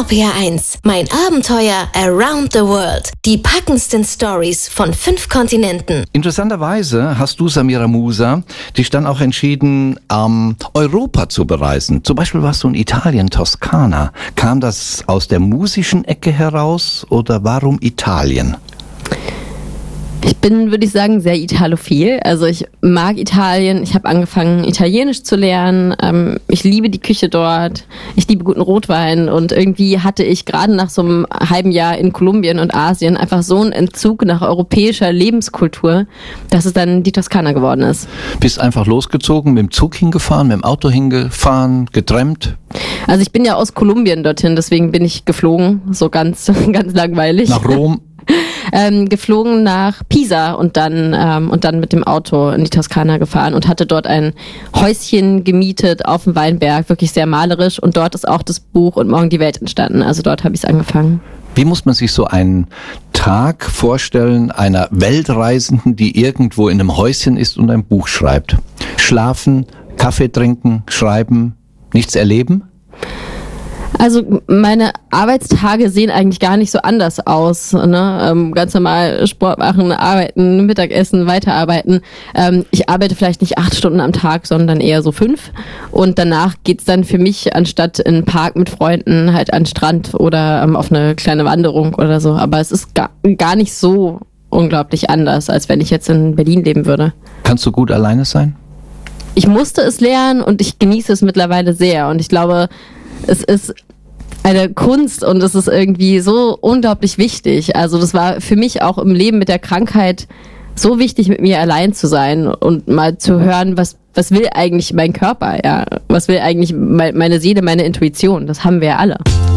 RPR1, mein Abenteuer around the world. Die packendsten Stories von 5 Kontinenten. Interessanterweise hast du, Samira Musa, dich dann auch entschieden, Europa zu bereisen. Zum Beispiel warst du in Italien, Toskana. Kam das aus der musischen Ecke heraus oder warum Italien? Ich bin, würde ich sagen, sehr italophil. Also ich mag Italien. Ich habe angefangen, Italienisch zu lernen. Ich liebe die Küche dort. Ich liebe guten Rotwein. Und irgendwie hatte ich gerade nach so einem halben Jahr in Kolumbien und Asien einfach so einen Entzug nach europäischer Lebenskultur, dass es dann die Toskana geworden ist. Bist einfach losgezogen, mit dem Zug hingefahren, mit dem Auto hingefahren, getrennt? Also ich bin ja aus Kolumbien dorthin, deswegen bin ich geflogen. So ganz langweilig. Nach Rom? Geflogen nach Pisa und dann mit dem Auto in die Toskana gefahren und hatte dort ein Häuschen gemietet auf dem Weinberg, wirklich sehr malerisch, und dort ist auch das Buch Und morgen die Welt entstanden, also dort habe ich es angefangen. Wie muss man sich so einen Tag vorstellen einer Weltreisenden, die irgendwo in einem Häuschen ist und ein Buch schreibt? Schlafen, Kaffee trinken, schreiben, nichts erleben? Also meine Arbeitstage sehen eigentlich gar nicht so anders aus, ne? Ganz normal Sport machen, arbeiten, Mittagessen, weiterarbeiten. Ich arbeite vielleicht nicht 8 Stunden am Tag, sondern eher so 5. Und danach geht's dann für mich, anstatt in einen Park mit Freunden, halt an den Strand oder auf eine kleine Wanderung oder so. Aber es ist gar nicht so unglaublich anders, als wenn ich jetzt in Berlin leben würde. Kannst du gut alleine sein? Ich musste es lernen und ich genieße es mittlerweile sehr. Und ich glaube, es ist eine Kunst und es ist irgendwie so unglaublich wichtig. Also das war für mich auch im Leben mit der Krankheit so wichtig, mit mir allein zu sein und mal zu hören, was will eigentlich mein Körper, ja? Was will eigentlich meine Seele, meine Intuition? Das haben wir ja alle.